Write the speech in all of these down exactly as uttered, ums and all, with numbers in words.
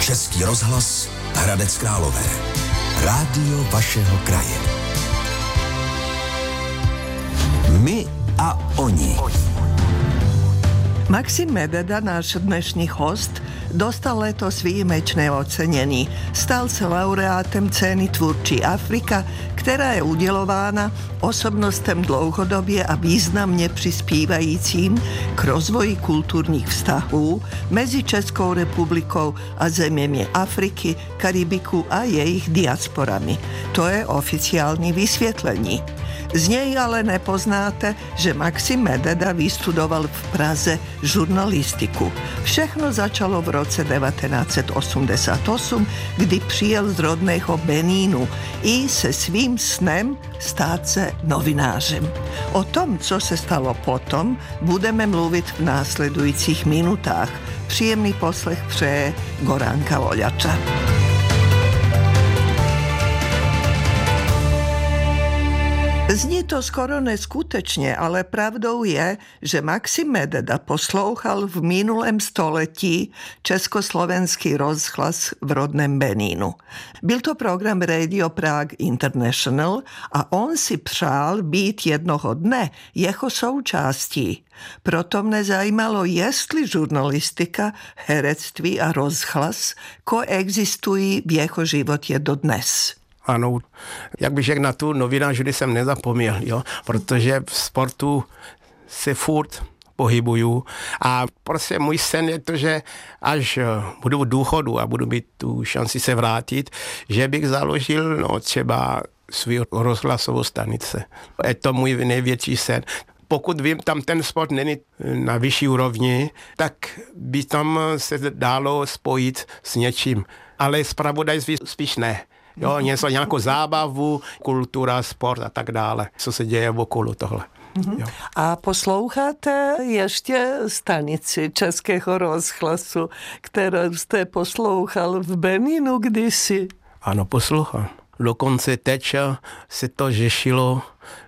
Český rozhlas Hradec Králové. Rádio vašeho kraje. My a oni. Maxim Mededa, náš dnešní host, dostal letos výjimečné ocenění. Stal se laureátem ceny Tvůrčí Afrika, která je udělována osobnostem dlouhodobě a významně přispívajícím k rozvoji kulturních vztahů mezi Českou republikou a zeměmi Afriky, Karibiku a jejich diasporami. To je oficiální vysvětlení. Z něj ale nepoznáte, že Maxim Mededa vystudoval v Praze žurnalistiku. Všechno začalo v roce devatenáct set osmdesát osm, kdy přijel z rodného Benínu i se svým snem stát se novinářem. O tom, co se stalo potom, budeme mluvit v následujících minutách. Příjemný poslech přeje Goranka Voljača. Zní to skoro neskutečně, ale pravdou je, že Maxim Mededa poslouchal v minulém století československý rozhlas v rodném Benínu. Byl to program Radio Prague International a on si přál být jednoho dne jeho součástí. Proto mne zajímalo, jestli žurnalistika, herectví a rozhlas koexistují v jeho životě dodnes. Ano, jak bych řekl, na tu novinářinu jsem nezapomněl, jo, protože v sportu se furt pohybuju a prostě můj sen je to, že až budu v důchodu a budu mít tu šanci se vrátit, že bych založil no, třeba svou rozhlasovou stanice. Je to můj největší sen. Pokud vím, tam ten sport není na vyšší úrovni, tak by tam se dalo spojit s něčím, ale zpravodajství spíš ne. Jo, něco, nějakou zábavu, kultura, sport a tak dále, co se děje okolo tohle. Jo. A posloucháte ještě stanici Českého rozhlasu, kterou jste poslouchal v Benínu kdysi? Ano, poslouchám. Dokonce teď se to řešilo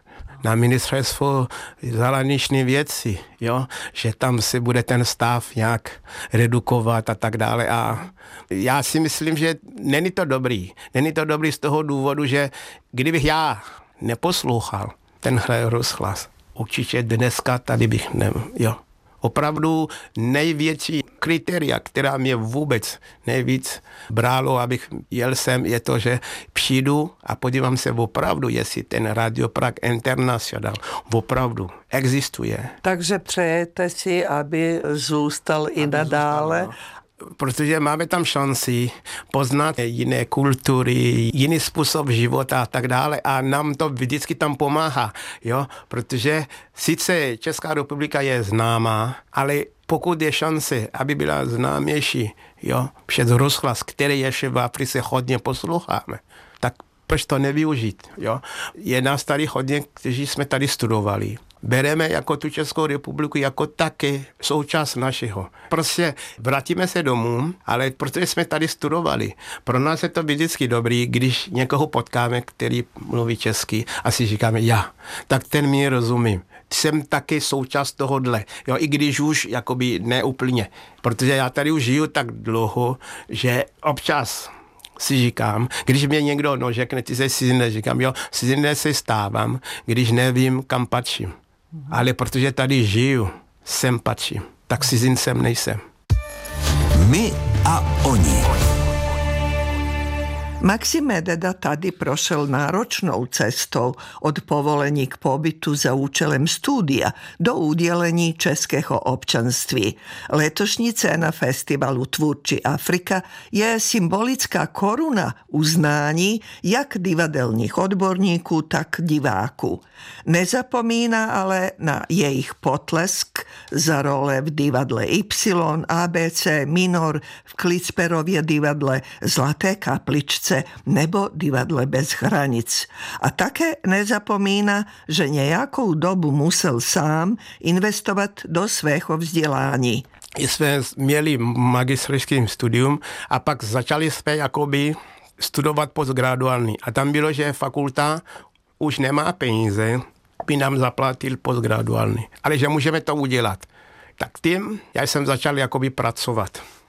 na ministerstvo zahraniční věci, jo, že tam se bude ten stav nějak redukovat a tak dále. A já si myslím, že není to dobrý. Není to dobrý z toho důvodu, že kdybych já neposlouchal tenhle rozhlas, určitě dneska tady bych nebyl, jo. Opravdu největší kritéria, která mě vůbec nejvíc brálo, abych jel sem, je to, že přijdu a podívám se opravdu, jestli ten Radio Prague International opravdu existuje. Takže přejete si, aby zůstal i nadále? Protože máme tam šanci poznat jiné kultury, jiný způsob života a tak dále a nám to vždycky tam pomáhá, jo, protože sice Česká republika je známá, ale pokud je šance, aby byla známější, jo, přes rozhlas, který ještě v Africe hodně posloucháme, tak proč to nevyužít, jo. Je nás tady hodně, kteří jsme tady studovali. Bereme jako tu Českou republiku jako taky součást našeho. Prostě vrátíme se domů, ale protože jsme tady studovali, pro nás je to vždycky dobrý, když někoho potkáme, který mluví česky a si říkáme já, tak ten mi rozumím. Jsem taky součást tohodle, jo, i když už jakoby neúplně, protože já tady už žiju tak dlouho, že občas si říkám, když mě někdo no, řekne, ty jsi cizinec, říkám, jo, cizinec se stávám, když nevím, kam patřím. Ale protože tady žiju, sem patřím, tak cizincem nejsem. My a oni. Maxim Mededa tady prošel náročnou cestou od povolení k pobytu za účelem studia do udělení českého občanství. Letošní cena festivalu Tvůrčí Afrika je symbolická koruna uznání jak divadelních odborníků, tak diváků. Nezapomíná ale na jejich potlesk za role v divadle Y, A B C Minor, v Klicperově divadle Zlaté kapličce nebo divadle Bez hranic. A také nezapomíná, že nějakou dobu musel sám investovat do svého vzdělání. Jsme měli magisterský studium a pak začali jsme jakoby studovat postgraduální. A tam bylo, že fakulta už nemá peníze, by nám zaplatil postgraduální. Ale že můžeme to udělat. Tak tím já jsem začal jakoby pracovat.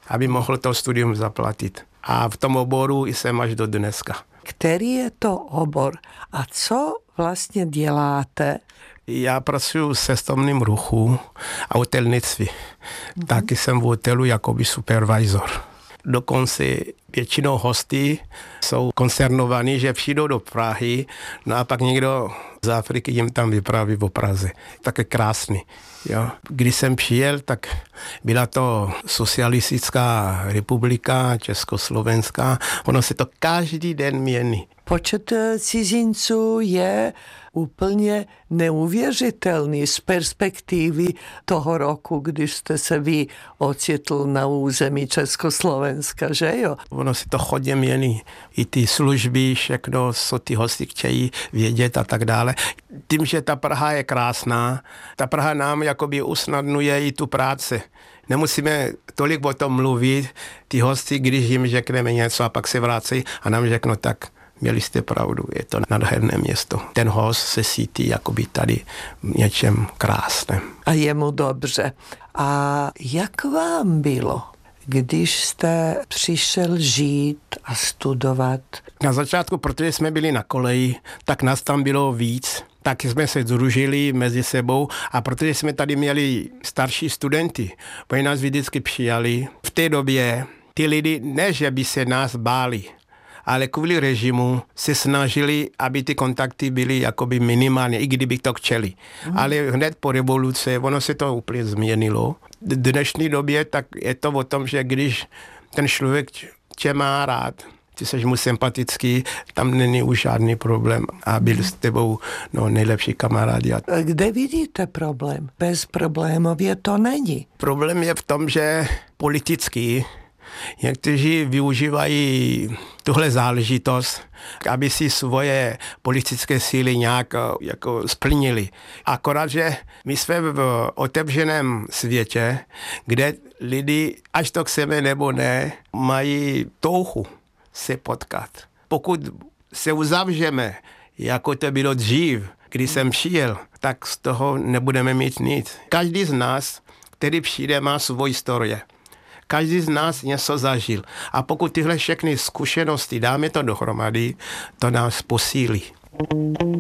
aby mohl to studium zaplatit. A v tom oboru jsem až do dneska. Který je to obor a co vlastně děláte? Já pracuji v cestovním ruchu a hotelnictví. Mm-hmm. Taky jsem v hotelu jakoby supervisor. Dokonce většinou hosty jsou koncernovaní, že přijdou do Prahy, no a pak někdo z Afriky jim tam vypráví o Praze. Také krásný. Jo. Když jsem přijel, tak byla to socialistická republika, Československá. Ono se to každý den mění. Počet cizinců je úplně neuvěřitelný z perspektivy toho roku, když jste se vy ocitl na území Československa, že jo? Ono si to hodně mění. I ty služby, všechno, co ty hosti chtějí vědět a tak dále. Tím, že ta Praha je krásná, ta Praha nám jakoby usnadňuje i tu práci. Nemusíme tolik o tom mluvit. Ty hosti, když jim řekneme něco a pak se vrací a nám řeknou tak, měli jste pravdu, je to nádherné město. Ten host se cítí jakoby tady něčem krásném. A je mu dobře. A jak vám bylo, když jste přišel žít a studovat? Na začátku, protože jsme byli na koleji, tak nás tam bylo víc. Tak jsme se združili mezi sebou a protože jsme tady měli starší studenty, oni nás vždycky přijali. V té době ty lidi, ne že by se nás báli, ale kvůli režimu se snažili, aby ty kontakty byly jakoby minimálně, i kdyby to chtěli. Mm. Ale hned po revoluci, ono se to úplně změnilo. V dnešní době tak je to o tom, že když ten člověk tě má rád, ty seš mu sympatický, tam není už žádný problém a byl s tebou no, nejlepší kamarád. Kde vidíte problém? Bezproblémově to není. Problém je v tom, že politický někteří využívají tuhle záležitost, aby si svoje politické síly nějak jako splnili. Akorát, že my jsme v otevřeném světě, kde lidi, až to chceme nebo ne, mají touhu se potkat. Pokud se uzavřeme, jako to bylo dřív, když jsem přijel, tak z toho nebudeme mít nic. Každý z nás, který přijde, má svou historii. Každý z nás něco zažil. A pokud tyhle všechny zkušenosti dáme to dohromady, to nás posílí.